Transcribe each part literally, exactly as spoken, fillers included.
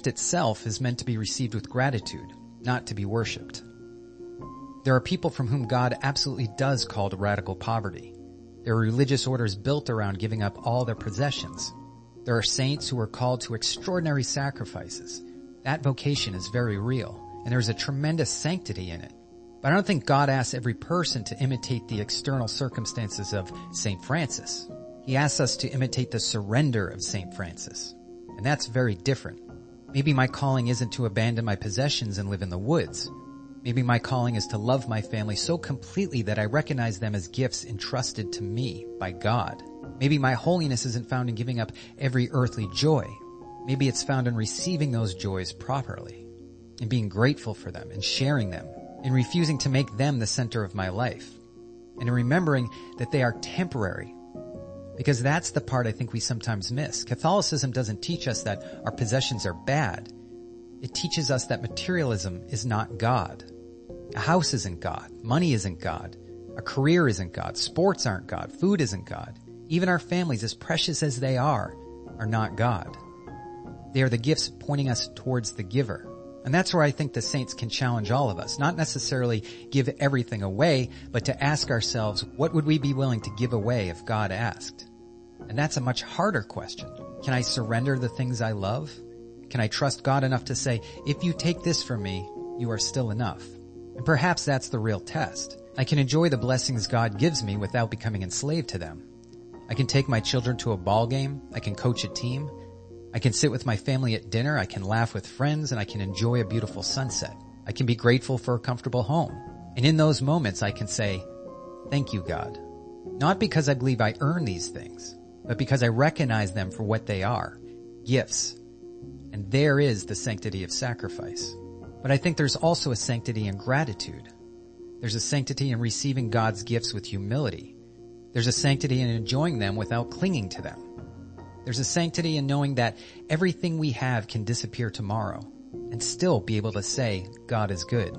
gift itself is meant to be received with gratitude, not to be worshipped. There are people from whom God absolutely does call to radical poverty. There are religious orders built around giving up all their possessions. There are saints who are called to extraordinary sacrifices. That vocation is very real, and there is a tremendous sanctity in it. But I don't think God asks every person to imitate the external circumstances of Saint Francis. He asks us to imitate the surrender of Saint Francis. And that's very different. Maybe my calling isn't to abandon my possessions and live in the woods. Maybe my calling is to love my family so completely that I recognize them as gifts entrusted to me by God. Maybe my holiness isn't found in giving up every earthly joy. Maybe it's found in receiving those joys properly, and being grateful for them, and sharing them, and refusing to make them the center of my life, and in remembering that they are temporary. Because that's the part I think we sometimes miss. Catholicism doesn't teach us that our possessions are bad. It teaches us that materialism is not God. A house isn't God. Money isn't God. A career isn't God. Sports aren't God. Food isn't God. Even our families, as precious as they are, are not God. They are the gifts pointing us towards the giver. And that's where I think the saints can challenge all of us. Not necessarily give everything away, but to ask ourselves, what would we be willing to give away if God asked? And that's a much harder question. Can I surrender the things I love? Can I trust God enough to say, if you take this from me, you are still enough? And perhaps that's the real test. I can enjoy the blessings God gives me without becoming enslaved to them. I can take my children to a ball game. I can coach a team. I can sit with my family at dinner. I can laugh with friends, and I can enjoy a beautiful sunset. I can be grateful for a comfortable home. And in those moments, I can say, thank you, God. Not because I believe I earn these things, but because I recognize them for what they are, gifts. And there is the sanctity of sacrifice. But I think there's also a sanctity in gratitude. There's a sanctity in receiving God's gifts with humility. There's a sanctity in enjoying them without clinging to them. There's a sanctity in knowing that everything we have can disappear tomorrow and still be able to say, God is good.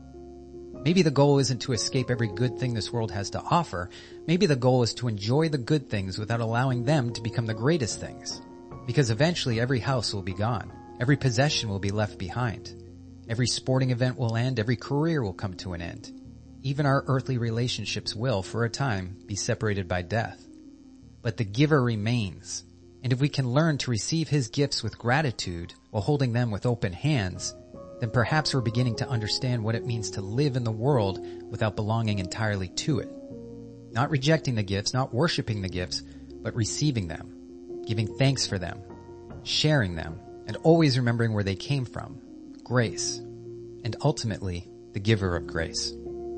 Maybe the goal isn't to escape every good thing this world has to offer. Maybe the goal is to enjoy the good things without allowing them to become the greatest things. Because eventually every house will be gone. Every possession will be left behind. Every sporting event will end. Every career will come to an end. Even our earthly relationships will, for a time, be separated by death. But the giver remains. And if we can learn to receive his gifts with gratitude while holding them with open hands, then perhaps we're beginning to understand what it means to live in the world without belonging entirely to it. Not rejecting the gifts, not worshiping the gifts, but receiving them, giving thanks for them, sharing them, and always remembering where they came from, grace, and ultimately the giver of grace.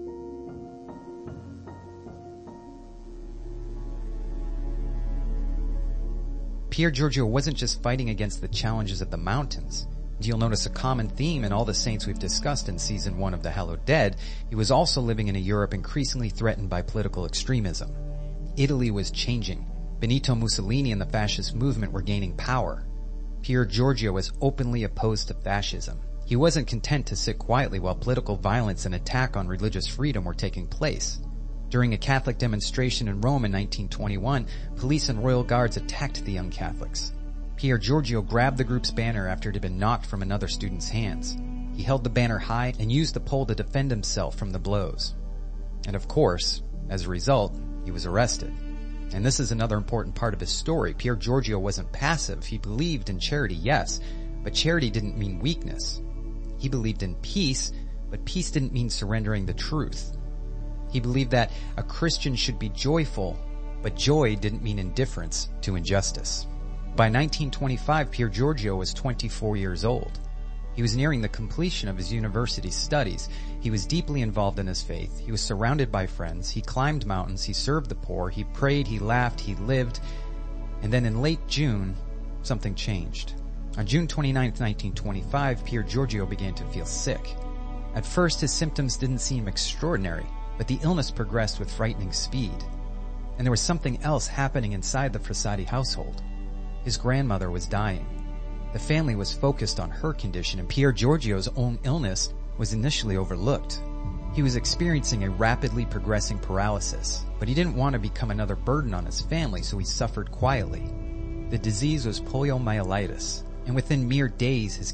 Pier Giorgio wasn't just fighting against the challenges of the mountains. You'll notice a common theme in all the saints we've discussed in season one of The Hallowed Dead. He was also living in a Europe increasingly threatened by political extremism. Italy was changing. Benito Mussolini and the fascist movement were gaining power. Pier Giorgio was openly opposed to fascism. He wasn't content to sit quietly while political violence and attack on religious freedom were taking place. During a Catholic demonstration in Rome in nineteen twenty-one, police and royal guards attacked the young Catholics. Pier Giorgio grabbed the group's banner after it had been knocked from another student's hands. He held the banner high and used the pole to defend himself from the blows. And of course, as a result, he was arrested. And this is another important part of his story. Pier Giorgio wasn't passive. He believed in charity, yes, but charity didn't mean weakness. He believed in peace, but peace didn't mean surrendering the truth. He believed that a Christian should be joyful, but joy didn't mean indifference to injustice. By nineteen twenty-five, Pier Giorgio was twenty-four years old. He was nearing the completion of his university studies. He was deeply involved in his faith. He was surrounded by friends. He climbed mountains. He served the poor. He prayed. He laughed. He lived. And then in late June, something changed. On June twenty-ninth, nineteen twenty-five, Pier Giorgio began to feel sick. At first, his symptoms didn't seem extraordinary, but the illness progressed with frightening speed. And there was something else happening inside the Frassati household. His grandmother was dying. The family was focused on her condition, and Pier Giorgio's own illness was initially overlooked. He was experiencing a rapidly progressing paralysis, but he didn't want to become another burden on his family, so he suffered quietly. The disease was poliomyelitis, and within mere days his